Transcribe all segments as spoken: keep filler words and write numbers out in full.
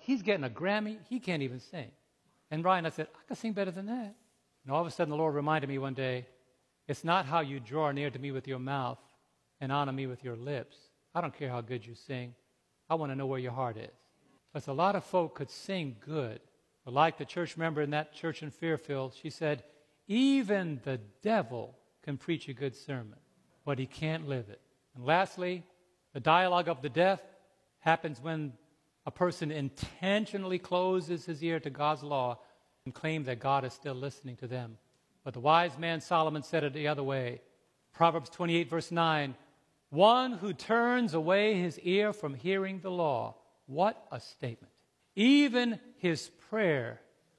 he's getting a Grammy. He can't even sing. And Ryan, I said, I can sing better than that. And all of a sudden, the Lord reminded me one day, it's not how you draw near to me with your mouth and honor me with your lips. I don't care how good you sing. I want to know where your heart is. Because a lot of folk could sing good. But like the church member in that church in Fairfield, she said, even the devil can preach a good sermon, but he can't live it. And lastly, the dialogue of the deaf happens when a person intentionally closes his ear to God's law and claims that God is still listening to them. But the wise man Solomon said it the other way. Proverbs twenty-eight, verse nine, one who turns away his ear from hearing the law. What a statement. Even his prayer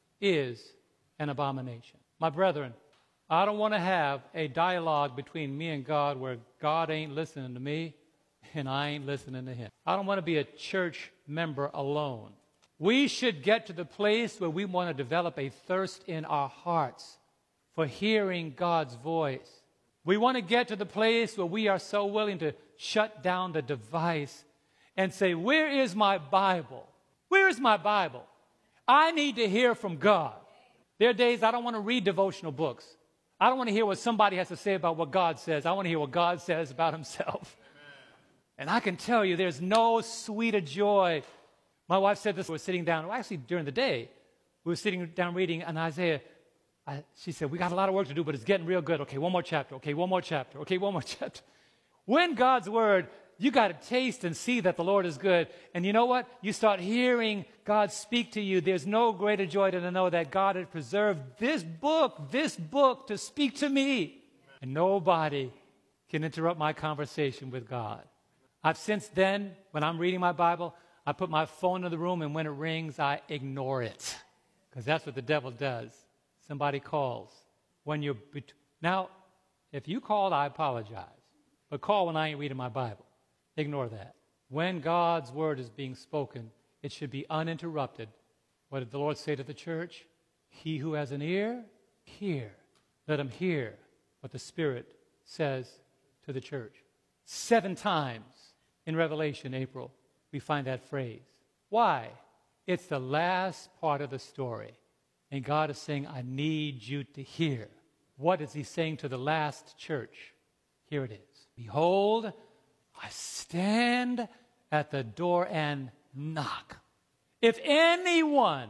is an abomination. My brethren, I don't want to have a dialogue between me and God where God ain't listening to me and I ain't listening to him. I don't want to be a church member alone. We should get to the place where we want to develop a thirst in our hearts for hearing God's voice. We want to get to the place where we are so willing to shut down the device and say, where is my Bible? Where is my Bible? I need to hear from God. There are days I don't want to read devotional books. I don't want to hear what somebody has to say about what God says. I want to hear what God says about himself. Amen. And I can tell you there's no sweeter joy. My wife said this, we were sitting down, well, actually during the day, we were sitting down reading in Isaiah. I, she said, we got a lot of work to do, but it's getting real good. Okay, one more chapter. Okay, one more chapter. Okay, one more chapter. When God's word, you got to taste and see that the Lord is good. And you know what? You start hearing God speak to you. There's no greater joy than to know that God has preserved this book, this book to speak to me. And nobody can interrupt my conversation with God. I've since then, when I'm reading my Bible, I put my phone in the room, and when it rings, I ignore it. Because that's what the devil does. Somebody calls. When you're bet- now, if you called, I apologize. But call when I ain't reading my Bible. Ignore that. When God's word is being spoken, it should be uninterrupted. What did the Lord say to the church? He who has an ear, hear. Let him hear what the Spirit says to the church. Seven times in Revelation, April, we find that phrase. Why? It's the last part of the story. And God is saying, I need you to hear. What is he saying to the last church? Here it is. Behold, I stand at the door and knock. If anyone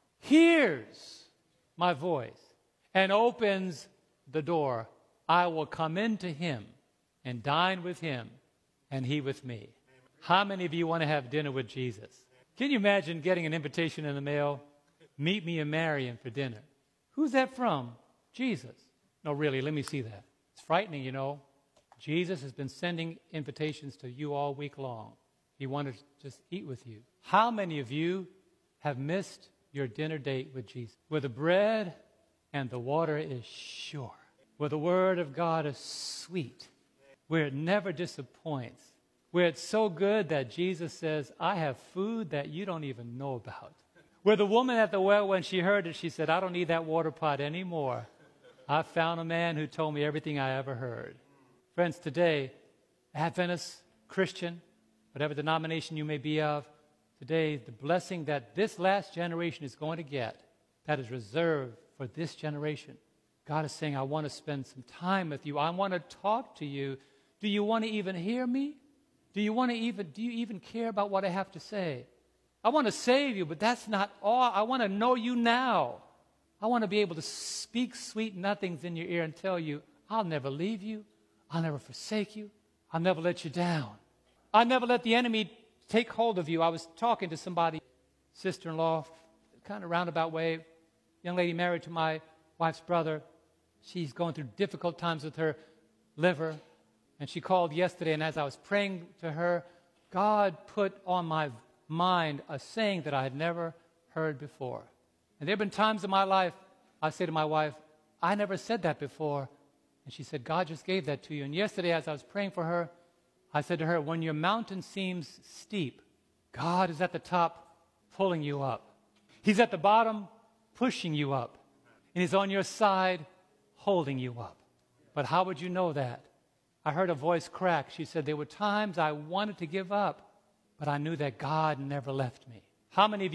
hears my voice and opens the door, I will come into him and dine with him and he with me. How many of you want to have dinner with Jesus? Can you imagine getting an invitation in the mail? Meet me in Marion for dinner. Who's that from? Jesus. No, really, let me see that. It's frightening, you know. Jesus has been sending invitations to you all week long. He wanted to just eat with you. How many of you have missed your dinner date with Jesus? Where the bread and the water is sure. Where the word of God is sweet. Where it never disappoints. Where it's so good that Jesus says, I have food that you don't even know about. Where the woman at the well, when she heard it, she said, I don't need that water pot anymore. I found a man who told me everything I ever heard. Friends, today, Adventist, Christian, whatever denomination you may be of, today, the blessing that this last generation is going to get, that is reserved for this generation. God is saying, I want to spend some time with you. I want to talk to you. Do you want to even hear me? Do you want to even, do you even care about what I have to say? I want to save you, but that's not all. I want to know you now. I want to be able to speak sweet nothings in your ear and tell you, I'll never leave you. I'll never forsake you. I'll never let you down. I'll never let the enemy take hold of you. I was talking to somebody, sister-in-law, kind of roundabout way, young lady married to my wife's brother. She's going through difficult times with her liver. And she called yesterday, and as I was praying to her, God put on my mind a saying that I had never heard before. And there have been times in my life I say to my wife, I never said that before. And she said, God just gave that to you. And yesterday as I was praying for her, I said to her, when your mountain seems steep, God is at the top pulling you up. He's at the bottom pushing you up. And he's on your side holding you up. But how would you know that? I heard a voice crack. She said, there were times I wanted to give up, but I knew that God never left me. How many of you